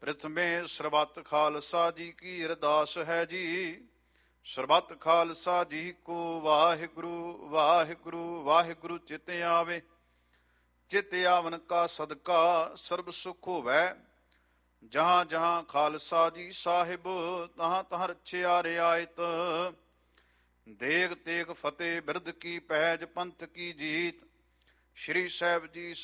ਪ੍ਰਥਮੇ ਸਰਬੱਤ ਖਾਲਸਾ ਜੀ ਕੀ ਅਰਦਾਸ ਹੈ ਜੀ। ਸਰਬੱਤ ਖਾਲਸਾ ਜੀ ਕੋ ਵਾਹਿਗੁਰੂ ਵਾਹਿਗੁਰੂ ਵਾਹਿਗੁਰੂ ਚਿਤ ਆਵੇ। ਚਿਤ ਆਵਨ ਕਾ ਸਦਕਾ ਸਰਬ ਸੁਖ ਹੋਵੈ। ਜਹਾਂ ਜਹਾਂ ਖਾਲਸਾ ਜੀ ਸਾਹਿਬ ਤਹਾਂ ਤਹਾਂ ਰਛਿਆ ਰਿਆਇਤ। ਦੇਗ ਤੇਗ ਫਤਿਹ ਬਿਰਦ ਕੀ ਪਹਿਜ ਪੰਥ ਕੀ ਜੀਤ। ਸ਼੍ਰੀ ਸਾਹਿਬ ਜੀ